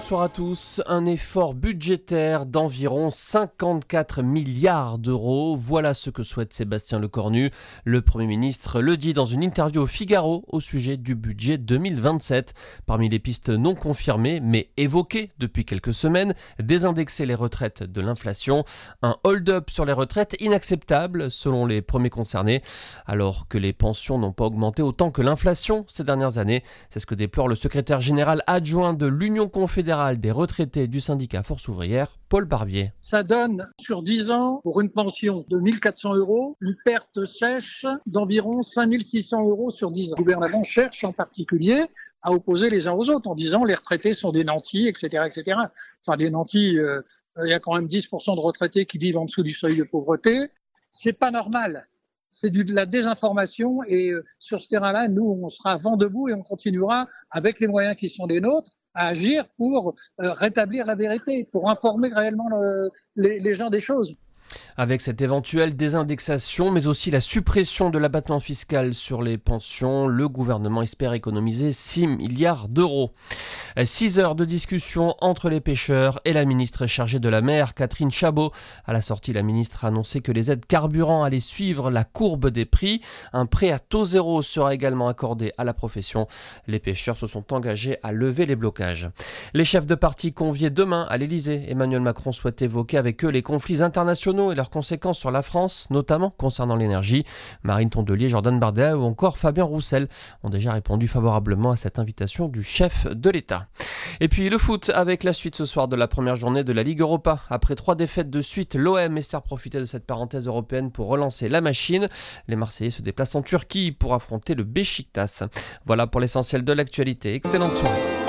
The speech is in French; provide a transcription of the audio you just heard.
bonsoir à tous. Un effort budgétaire d'environ 54 milliards d'euros. Voilà ce que souhaite Sébastien Lecornu. Le Premier ministre le dit dans une interview au Figaro au sujet du budget 2027. Parmi les pistes non confirmées mais évoquées depuis quelques semaines, désindexer les retraites de l'inflation. Un hold-up sur les retraites inacceptable selon les premiers concernés, alors que les pensions n'ont pas augmenté autant que l'inflation ces dernières années. C'est ce que déplore le secrétaire général adjoint de l'Union confédérale des retraités du syndicat Force ouvrière, Paul Barbier. Ça donne sur 10 ans, pour une pension de 1 400 €, une perte sèche d'environ 5 600 € sur 10 ans. Le gouvernement cherche en particulier à opposer les uns aux autres en disant les retraités sont des nantis, etc. etc. Enfin, des nantis, il y a quand même 10% de retraités qui vivent en dessous du seuil de pauvreté. C'est pas normal. C'est de la désinformation et sur ce terrain-là, nous, on sera vent debout et on continuera, avec les moyens qui sont les nôtres, à agir pour rétablir la vérité, pour informer réellement les gens des choses. Avec cette éventuelle désindexation, mais aussi la suppression de l'abattement fiscal sur les pensions, le gouvernement espère économiser 6 milliards d'euros. 6 heures de discussion entre les pêcheurs et la ministre chargée de la mer, Catherine Chabot. À la sortie, la ministre a annoncé que les aides carburant allaient suivre la courbe des prix. Un prêt à taux zéro sera également accordé à la profession. Les pêcheurs se sont engagés à lever les blocages. Les chefs de parti conviés demain à l'Elysée. Emmanuel Macron souhaite évoquer avec eux les conflits internationaux et leurs conséquences sur la France, notamment concernant l'énergie. Marine Tondelier, Jordan Bardella ou encore Fabien Roussel ont déjà répondu favorablement à cette invitation du chef de l'État. Et puis le foot avec la suite ce soir de la première journée de la Ligue Europa. Après 3 défaites de suite, l'OM espère profiter de cette parenthèse européenne pour relancer la machine. Les Marseillais se déplacent en Turquie pour affronter le Beşiktaş. Voilà pour l'essentiel de l'actualité. Excellente soirée.